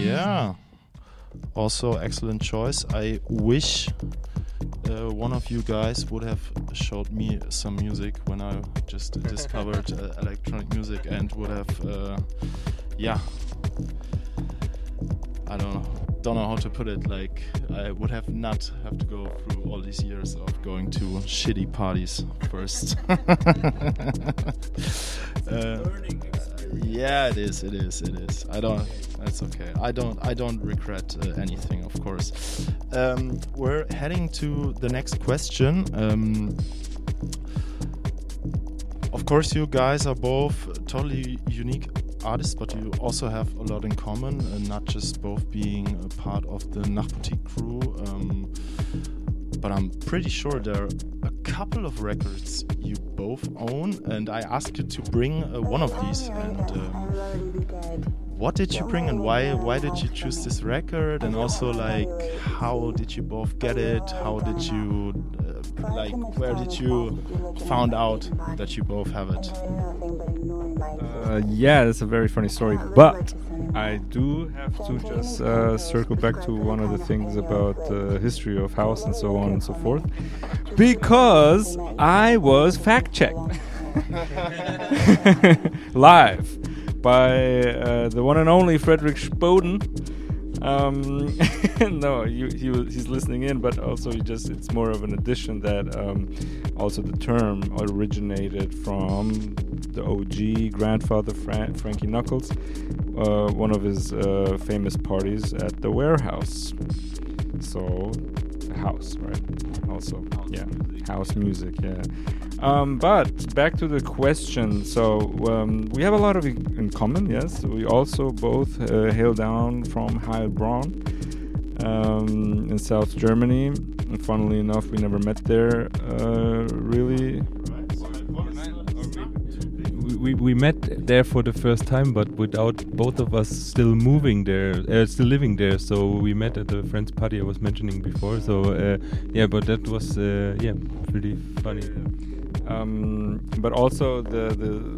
Yeah. Also, excellent choice. I wish one of you guys would have showed me some music when I just discovered electronic music and would have, I don't know how to put it. Like, I would have not have to go through all these years of going to shitty parties first. Yeah, it is. That's okay. I don't regret anything, of course. We're heading to the next question. Of course, you guys are both totally unique artists, but you also have a lot in common, not just both being a part of the Nachtboutique crew. But I'm pretty sure there are a couple of records you both own, and I asked you to bring one of these. And what did you bring, and why did you choose this record? And also, like, how did you both get it? How did you where did you found out that you both have it? Yeah, it's a very funny story, but I do have to just circle back to one of the things about the history of house and so on and so forth, because I was fact-checked live by the one and only Frederick Spoden. No, he's listening in, but also it's more of an addition that also the term originated from the OG grandfather Frankie Knuckles, one of his famous parties at the Warehouse. So, house, right? Also, yeah, house music, yeah. But back to the question. So we have a lot in common, yes. We also both hail down from Heilbronn in South Germany. And funnily enough, we never met there, really. We met there for the first time, but without both of us still moving there, still living there. So we met at the friend's party I was mentioning before. So yeah, but that was pretty funny. But also the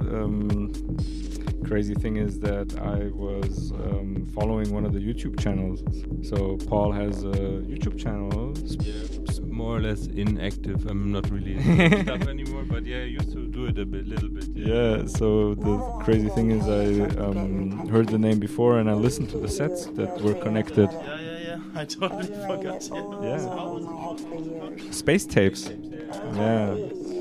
crazy thing is that I was following one of the YouTube channels. So Paul has a YouTube channel. More or less inactive. I'm not really stuff anymore, but yeah, I used to do it little bit. Yeah, so the crazy thing is I heard the name before and I listened to the sets that were connected. Yeah. I totally forgot. Yeah. Space tapes. Yeah.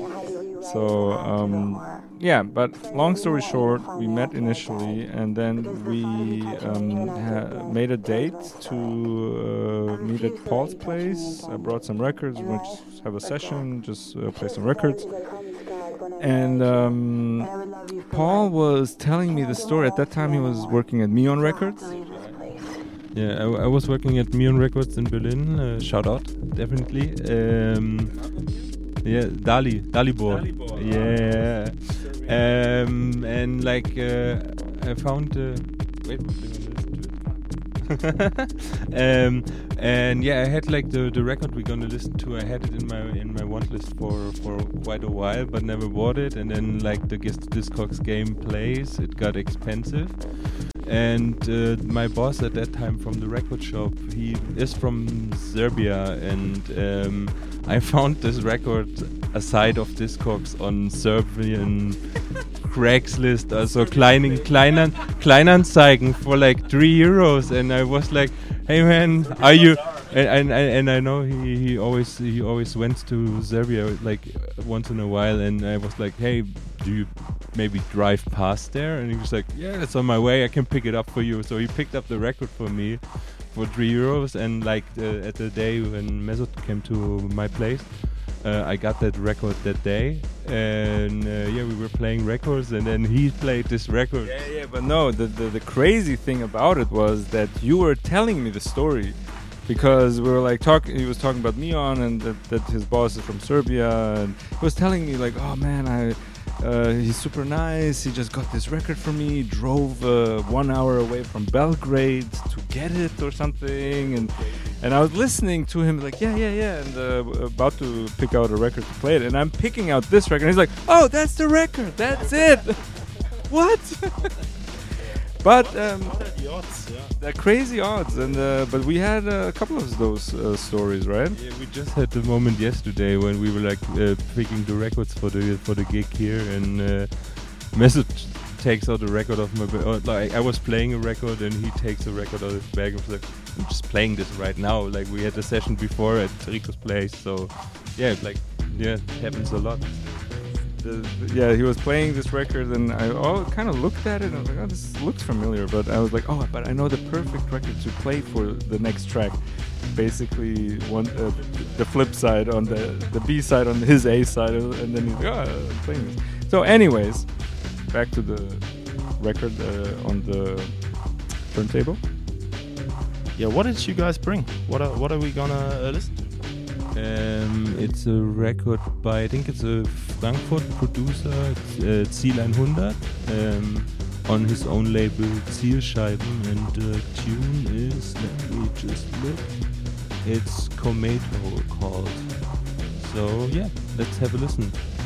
So, but long story short, we met initially and then we made a date to meet at Paul's place. I brought some records, we went to have a session, just play some records. And Paul was telling me the story. At that time, he was working at Mion Records. Yeah, I was working at Mion Records in Berlin. Shout out, definitely. Yeah, Dalibor. Yeah. And like I found wait, let me listen to it. And yeah, I had like the record we're gonna listen to. I had it in my want list for quite a while, but never bought it. And then like the Discogs game plays, it got expensive. And my boss at that time from the record shop, he is from Serbia, and I found this record aside of Discogs on Serbian Craigslist, also Kleinanzeigen for like €3, and I was like, "Hey man, are you?" And I know he always went to Serbia like once in a while, and I was like, "Hey, do you maybe drive past there?" And he was like, "Yeah, it's on my way. I can pick it up for you." So he picked up the record for me for €3, and like at the day when Mesut came to my place, I got that record that day, and we were playing records, and then he played this record. Yeah, but no, the crazy thing about it was that you were telling me the story, because we were like he was talking about Mion and that his boss is from Serbia, and he was telling me like, "Oh man, he's super nice. He just got this record for me. Drove 1 hour away from Belgrade to get it or something." And I was listening to him like, yeah, and about to pick out a record to play it. And I'm picking out this record. And he's like, "Oh, that's the record. That's it." What? But What are the odds? Yeah. they're crazy odds, and but we had a couple of those stories, right? Yeah, we just had the moment yesterday when we were like picking the records for the gig here, and Mesut takes out a record of my like I was playing a record and he takes a record out of his bag and was like, I'm just playing this right now. Like we had a session before at Rico's place, so yeah, like it happens a lot. Yeah, he was playing this record, and I kind of looked at it and I was like, oh, this looks familiar, but I was like, oh, but I know the perfect record to play for the next track. Basically, the flip side on the B side on his A side, and then he's like, oh, I'm playing this. So, anyways, back to the record on the turntable. Yeah, what did you guys bring? What are we gonna listen to? It's a record by, I think it's a Frankfurt producer, Ziel 100, on his own label Zielscheiben, and the tune is, let me just look, it's Kometo called. So yeah, let's have a listen.